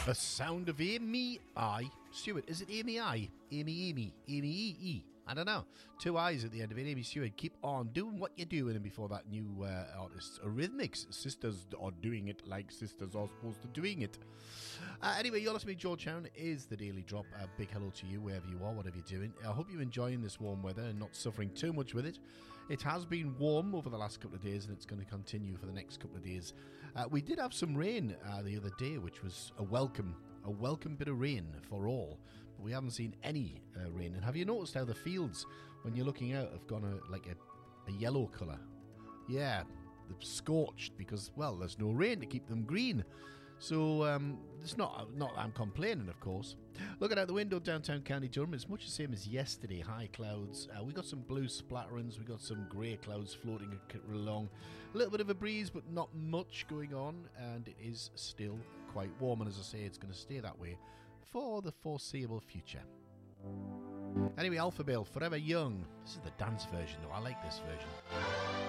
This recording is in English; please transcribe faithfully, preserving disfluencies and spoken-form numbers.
The sound of Amy I. Stewart. Is it Amy I? Amy, Amy, Amy E E. I don't know. Two I's at the end of it. Amy Stewart, keep on doing what you're doing. And before that, new uh, artist, Eurythmics. Sisters are doing it like sisters are supposed to doing it. Uh, anyway, you're listening to Georgetown is the Daily Drop. A big hello to you, wherever you are, whatever you're doing. I hope you're enjoying this warm weather and not suffering too much with it. It has been warm over the last couple of days, and it's going to continue for the next couple of days. Uh, we did have some rain uh, the other day, which was a welcome A welcome bit of rain for all, but we haven't seen any uh, rain. And have you noticed how the fields, when you're looking out, have gone a, like a, a yellow colour? Yeah, they're scorched because, well, there's no rain to keep them green. So um, it's not not that I'm complaining, of course. Looking out the window, downtown County Durham, it's much the same as yesterday. High clouds. Uh, we got some blue splatterings. We got some grey clouds floating along. A little bit of a breeze, but not much going on. And it is still quite warm. And as I say, it's going to stay that way for the foreseeable future. Anyway, Alphabet, Forever Young. This is the dance version, though. I like this version.